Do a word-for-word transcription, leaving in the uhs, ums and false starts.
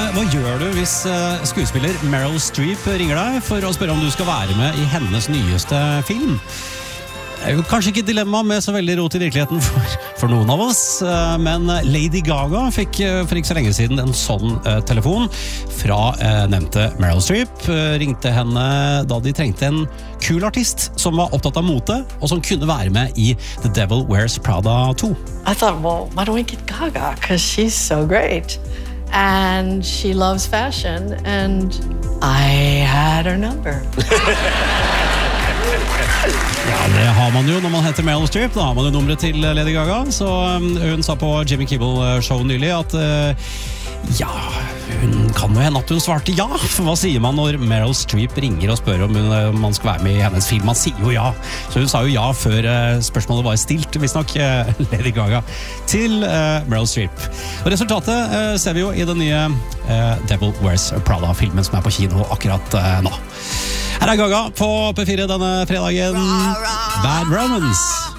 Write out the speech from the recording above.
hva gjør du hvis uh, skuespiller Meryl Streep ringer deg for å spørre om du skal være med i hennes nyeste film? Det er jo kanskje ikke et dilemma med så veldig rot i virkeligheten for, for noen av oss, uh, men Lady Gaga fikk uh, for ikke så lenge siden en sånn uh, telefon fra uh, nevnte Meryl Streep. Uh, ringte henne da de trengte en kul artist som var opptatt av mote, og som kunne være med i The Devil Wears Prada to. I thought, well, why don't we get Gaga? Because she's so great. And she loves fashion, and I had her number. Ja, det har man jo når man heter Meryl Streep. Da har man jo nummeret til Lady Gaga. Så um, hun sa på Jimmy Kimmel Show nylig at uh, ja, hun kan jo hende at hun svarte ja. For hva sier man når Meryl Streep ringer og spør om hun, uh, man skal være med i hennes film? Man sier jo ja. Så hun sa jo ja før uh, spørsmålet var stilt, hvis nok, uh, Lady Gaga, til uh, Meryl Streep. Og resultatet uh, ser vi jo i den nye uh, Devil Wears Prada-filmen som er på kino akkurat uh, nå. Her er Gaga på P fire denne fredagen. Bad Romance.